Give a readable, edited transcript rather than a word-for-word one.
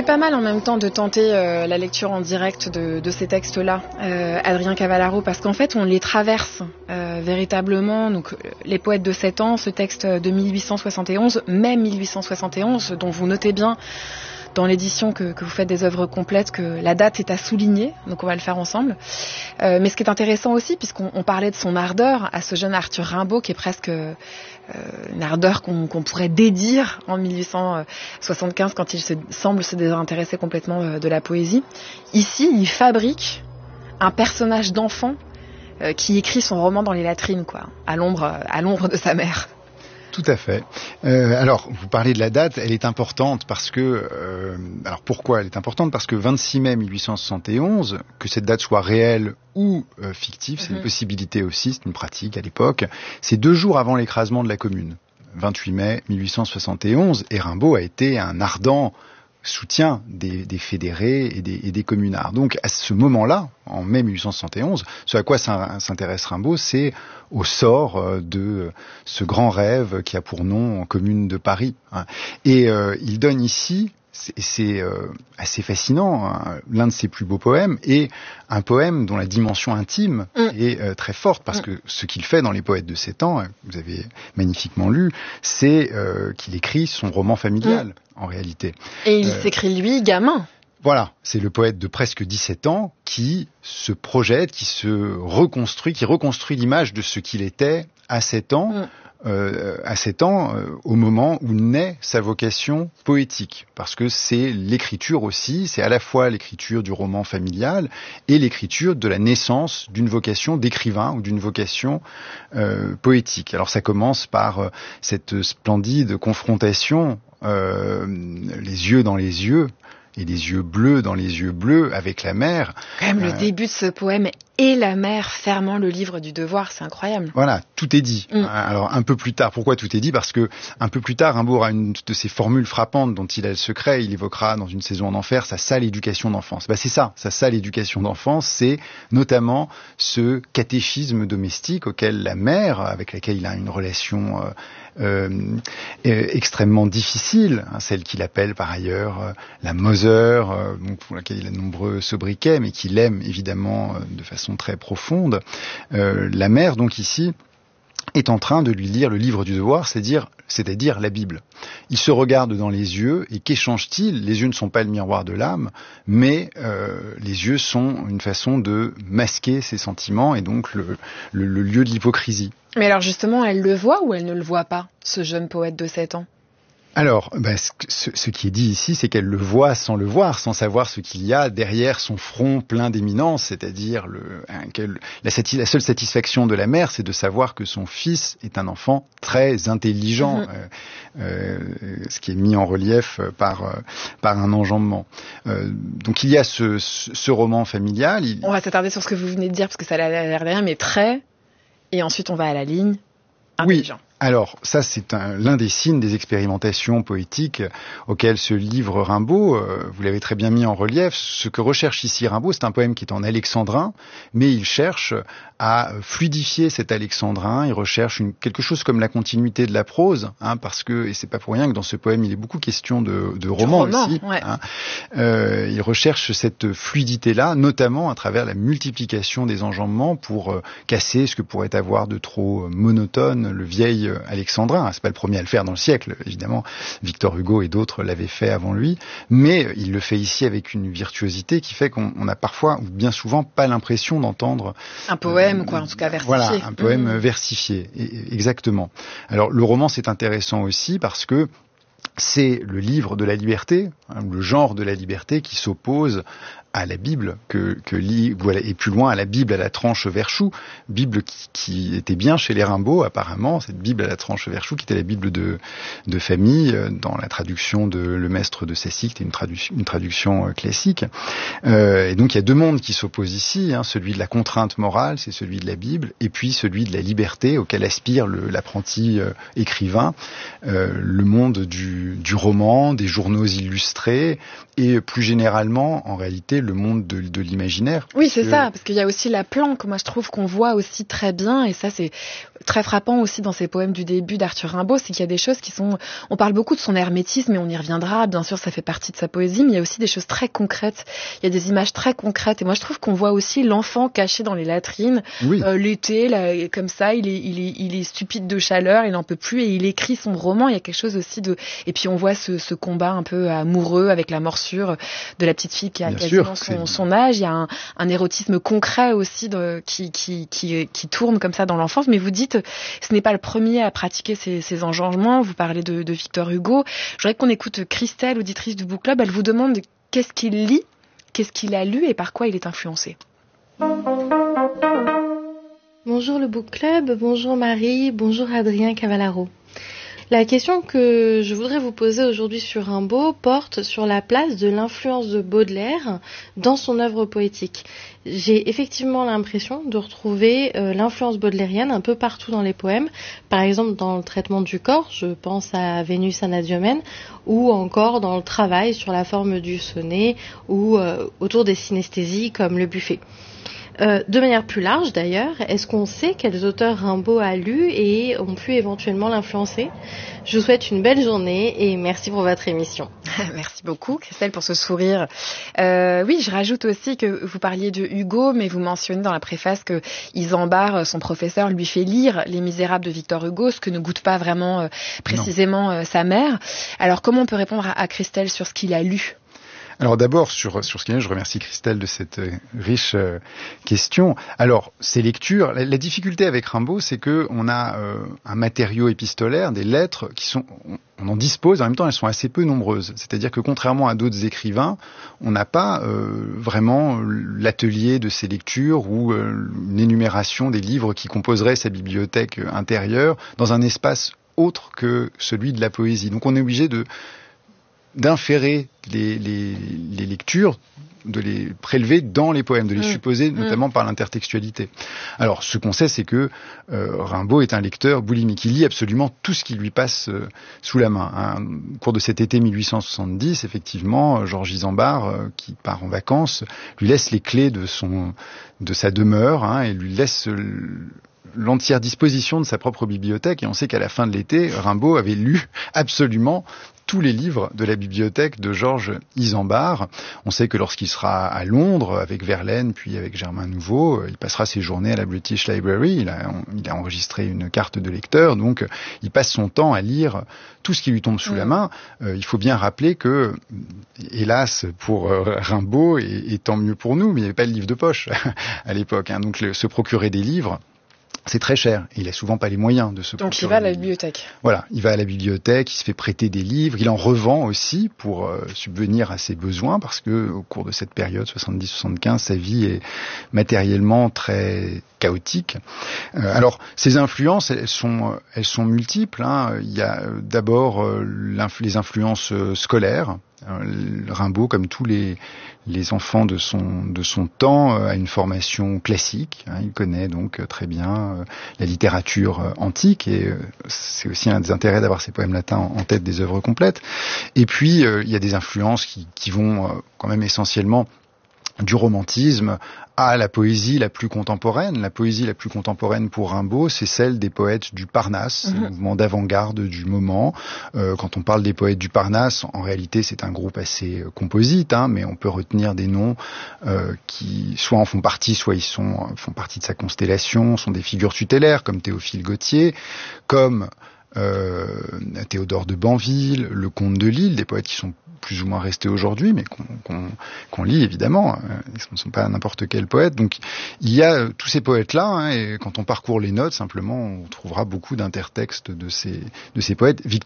pas mal en même temps de tenter la lecture en direct de ces textes-là, Adrien Cavallaro, parce qu'en fait on les traverse véritablement. Donc Les poètes de 7 ans, ce texte de 1871, même 1871, dont vous notez bien dans l'édition que vous faites des œuvres complètes que la date est à souligner, donc on va le faire ensemble. Mais ce qui est intéressant aussi, puisqu'on parlait de son ardeur à ce jeune Arthur Rimbaud, qui est presque une ardeur qu'on pourrait dédire en 1875 quand il semble se désintéresser complètement de la poésie. Ici, il fabrique un personnage d'enfant qui écrit son roman dans les latrines, quoi, à l'ombre de sa mère. Tout à fait. Alors, vous parlez de la date, elle est importante parce que... alors pourquoi elle est importante ? Parce que 26 mai 1871, que cette date soit réelle ou fictive, c'est une possibilité aussi, c'est une pratique à l'époque, c'est 2 jours avant l'écrasement de la Commune. 28 mai 1871, et Rimbaud a été un ardent soutien des fédérés et des communards. Donc à ce moment-là, en mai 1871, ce à quoi s'intéresse Rimbaud, c'est au sort de ce grand rêve qui a pour nom Commune de Paris. Et il donne ici, c'est assez fascinant, hein, l'un de ses plus beaux poèmes, et un poème dont la dimension intime est très forte, parce que ce qu'il fait dans Les poètes de 7 ans, vous avez magnifiquement lu, c'est qu'il écrit son roman familial. En réalité. Et il s'écrit lui, gamin. Voilà, c'est le poète de presque 17 ans qui se projette, qui reconstruit l'image de ce qu'il était à 7 ans, au moment où naît sa vocation poétique. Parce que c'est l'écriture aussi, c'est à la fois l'écriture du roman familial et l'écriture de la naissance d'une vocation d'écrivain ou d'une vocation poétique. Alors ça commence par cette splendide confrontation, les yeux dans les yeux, et les yeux bleus dans les yeux bleus avec la mer. Quand même, le début de ce poème et la mer fermant le livre du devoir, c'est incroyable. Voilà, tout est dit. Alors un peu plus tard, pourquoi tout est dit ? Parce que un peu plus tard, Rimbaud aura une de ces formules frappantes dont il a le secret. Il évoquera dans Une saison en enfer sa sale éducation d'enfance. C'est ça, sa sale éducation d'enfance, c'est notamment ce catéchisme domestique auquel la mère, avec laquelle il a une relation extrêmement difficile, celle qu'il appelle par ailleurs la Mother, pour laquelle il a de nombreux sobriquets, mais qu'il aime évidemment de façon très profonde. La mère, donc ici, est en train de lui lire le livre du devoir, c'est-à-dire la Bible. Il se regarde dans les yeux, et qu'échange-t-il ? Les yeux ne sont pas le miroir de l'âme, mais les yeux sont une façon de masquer ses sentiments, et donc le lieu de l'hypocrisie. Mais alors justement, elle le voit ou elle ne le voit pas, ce jeune poète de 7 ans ? Alors, ce qui est dit ici, c'est qu'elle le voit sans le voir, sans savoir ce qu'il y a derrière son front plein d'éminence, c'est-à-dire la seule satisfaction de la mère, c'est de savoir que son fils est un enfant très intelligent, ce qui est mis en relief par un enjambement. Donc il y a ce roman familial. On va s'attarder sur ce que vous venez de dire, parce que ça a l'air derrière, mais très... Et ensuite, on va à la ligne. Intelligent. Oui. Alors, ça, c'est l'un des signes des expérimentations poétiques auxquelles se livre Rimbaud. Vous l'avez très bien mis en relief. Ce que recherche ici Rimbaud, c'est un poème qui est en alexandrin, mais il cherche à fluidifier cet alexandrin. Il recherche quelque chose comme la continuité de la prose, parce que, et c'est pas pour rien que dans ce poème, il est beaucoup question de roman aussi. Ouais. Il recherche cette fluidité-là, notamment à travers la multiplication des enjambements pour casser ce que pourrait avoir de trop monotone le vieil alexandrin. C'est pas le premier à le faire dans le siècle, évidemment. Victor Hugo et d'autres l'avaient fait avant lui, mais il le fait ici avec une virtuosité qui fait qu'on a parfois, ou bien souvent, pas l'impression d'entendre un poème, en tout cas versifié. Voilà, un poème versifié, exactement. Alors le roman, c'est intéressant aussi parce que c'est le livre de la liberté, le genre de la liberté qui s'oppose à la Bible, et plus loin à la Bible à la tranche Verchou, Bible qui était bien chez les Rimbaud apparemment, cette Bible à la tranche Verchou qui était la Bible de famille, dans la traduction de Le Maistre de Sacy, qui était une traduction classique. Et donc il y a 2 mondes qui s'opposent ici, celui de la contrainte morale, c'est celui de la Bible, et puis celui de la liberté auquel aspire l'apprenti écrivain, le monde du du roman, des journaux illustrés et plus généralement, en réalité, le monde de l'imaginaire. Oui, c'est ça, parce qu'il y a aussi la planque, moi je trouve qu'on voit aussi très bien, et ça c'est très frappant aussi dans ces poèmes du début d'Arthur Rimbaud, c'est qu'il y a des choses qui sont... On parle beaucoup de son hermétisme, et on y reviendra, bien sûr ça fait partie de sa poésie, mais il y a aussi des choses très concrètes, il y a des images très concrètes, et moi je trouve qu'on voit aussi l'enfant caché dans les latrines, oui. L'été, là, comme ça, il est stupide de chaleur, il n'en peut plus, et il écrit son roman, il y a quelque chose aussi de... Et puis on voit ce combat un peu amoureux avec la morsure de la petite fille qui a quasiment son âge. Il y a un érotisme concret aussi qui tourne comme ça dans l'enfance. Mais vous dites, ce n'est pas le premier à pratiquer ces enjouements. Vous parlez de Victor Hugo. Je voudrais qu'on écoute Christelle, auditrice du Book Club. Elle vous demande qu'est-ce qu'il lit, qu'est-ce qu'il a lu et par quoi il est influencé. Bonjour le Book Club, bonjour Marie, bonjour Adrien Cavallaro. La question que je voudrais vous poser aujourd'hui sur Rimbaud porte sur la place de l'influence de Baudelaire dans son œuvre poétique. J'ai effectivement l'impression de retrouver l'influence baudelairienne un peu partout dans les poèmes, par exemple dans le traitement du corps, je pense à Vénus Anadyomène, ou encore dans le travail sur la forme du sonnet, ou autour des synesthésies comme le buffet. De manière plus large d'ailleurs, est-ce qu'on sait quels auteurs Rimbaud a lus et ont pu éventuellement l'influencer ? Je vous souhaite une belle journée et merci pour votre émission. Merci beaucoup Christelle pour ce sourire. Oui, je rajoute aussi que vous parliez de Hugo, mais vous mentionnez dans la préface que Isambard, son professeur, lui fait lire Les Misérables de Victor Hugo, ce que ne goûte pas vraiment précisément sa mère. Alors comment on peut répondre à Christelle sur ce qu'il a lu ? Alors d'abord, sur ce qu'il y a, je remercie Christelle de cette riche question. Alors, ces lectures, la difficulté avec Rimbaud, c'est que on a un matériau épistolaire, des lettres qui sont... On en dispose, en même temps elles sont assez peu nombreuses. C'est-à-dire que contrairement à d'autres écrivains, on n'a pas vraiment l'atelier de ces lectures ou une énumération des livres qui composeraient sa bibliothèque intérieure dans un espace autre que celui de la poésie. Donc on est obligé d'inférer les lectures, de les prélever dans les poèmes, de les supposer notamment par l'intertextualité. Alors, ce qu'on sait, c'est que Rimbaud est un lecteur boulimique. Il lit absolument tout ce qui lui passe sous la main. Au cours de cet été 1870, effectivement, Georges Isambard, qui part en vacances, lui laisse les clés de sa demeure et lui laisse l'entière disposition de sa propre bibliothèque. Et on sait qu'à la fin de l'été, Rimbaud avait lu absolument tous les livres de la bibliothèque de Georges Isambard. On sait que lorsqu'il sera à Londres avec Verlaine puis avec Germain Nouveau, il passera ses journées à la British Library. Il a enregistré une carte de lecteur, donc il passe son temps à lire tout ce qui lui tombe sous la main. Il faut bien rappeler que, hélas pour Rimbaud, et tant mieux pour nous, mais il n'y avait pas de livre de poche à l'époque. Donc se procurer des livres, c'est très cher. Il a souvent pas les moyens de se procurer. Donc il va à la bibliothèque. Voilà, il va à la bibliothèque, il se fait prêter des livres, il en revend aussi pour subvenir à ses besoins parce que au cours de cette période 70-75, sa vie est matériellement très chaotique. Alors ces influences, elles sont multiples. Il y a d'abord les influences scolaires. Rimbaud, comme tous les enfants de son temps, a une formation classique. Il connaît donc très bien la littérature antique et c'est aussi un des intérêts d'avoir ces poèmes latins en tête des œuvres complètes. Et puis il y a des influences qui vont quand même essentiellement du romantisme à la poésie la plus contemporaine. La poésie la plus contemporaine pour Rimbaud, c'est celle des poètes du Parnasse, le mouvement d'avant-garde du moment. Quand on parle des poètes du Parnasse, en réalité, c'est un groupe assez composite, mais on peut retenir des noms qui soit en font partie, soit ils font partie de sa constellation, sont des figures tutélaires, comme Théophile Gautier, comme Théodore de Banville, le comte de Lille, des poètes qui sont plus ou moins restés aujourd'hui, mais qu'on lit évidemment. Ils ne sont pas n'importe quel poète. Donc il y a tous ces poètes-là, et quand on parcourt les notes, simplement, on trouvera beaucoup d'intertextes de ces poètes. Victor